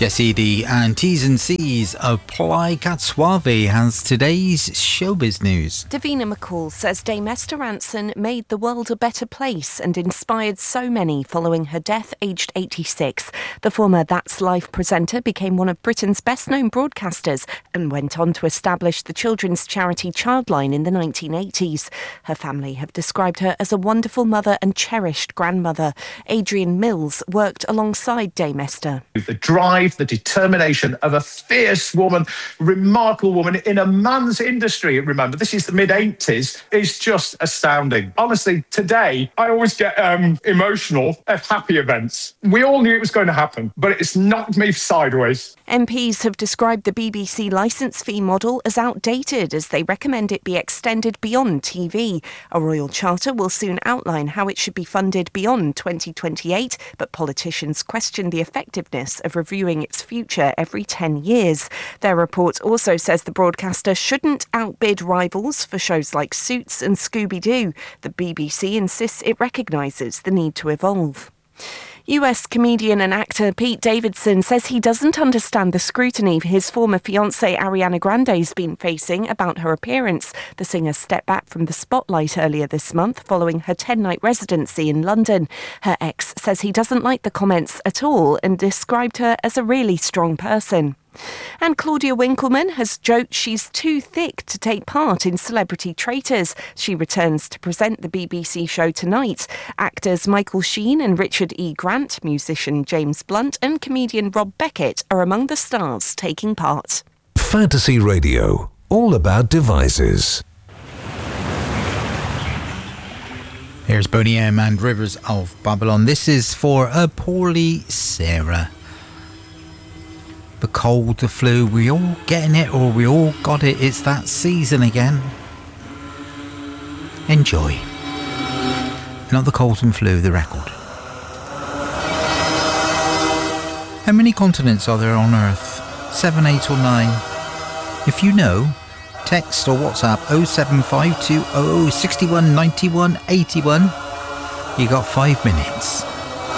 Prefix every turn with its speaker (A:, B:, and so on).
A: Yes, Edie, and T's and C's apply. Cat Suave has today's showbiz news.
B: Davina McCall says Dame Esther Rantzen made the world a better place and inspired so many following her death aged 86. The former That's Life presenter became one of Britain's best-known broadcasters and went on to establish the children's charity Childline in the 1980s. Her family have described her as a wonderful mother and cherished grandmother. Adrian Mills worked alongside Dame Esther.
C: The drive, the determination of a fierce woman, remarkable woman in a man's industry. Remember, this is the mid-80s, is just astounding. Honestly, today, I always get emotional at happy events. We all knew it was going to happen, but it's knocked me sideways.
B: MPs have described the BBC licence fee model as outdated as they recommend it be extended beyond TV. A royal charter will soon outline how it should be funded beyond 2028, but politicians question the effectiveness of reviewing its future every 10 years. Their report also says the broadcaster shouldn't outbid rivals for shows like Suits and Scooby-Doo. The BBC insists it recognises the need to evolve. US comedian and actor Pete Davidson says he doesn't understand the scrutiny his former fiancée Ariana Grande's been facing about her appearance. The singer stepped back from the spotlight earlier this month following her 10-night residency in London. Her ex says he doesn't like the comments at all and described her as a really strong person. And Claudia Winkleman has joked she's too thick to take part in Celebrity Traitors. She returns to present the BBC show tonight. Actors Michael Sheen and Richard E. Grant, musician James Blunt and comedian Rob Beckett are among the stars taking part.
D: Fantasy Radio, all about devices.
A: Here's Boney M and Rivers of Babylon. This is for a poorly Sarah. The cold, the flu, we all getting it or we all got it. It's that season again. Enjoy. Not the cold and flu, the record. How many continents are there on Earth? 7, 8 or 9? If you know, text or WhatsApp 07520 61 91 81. You got 5 minutes.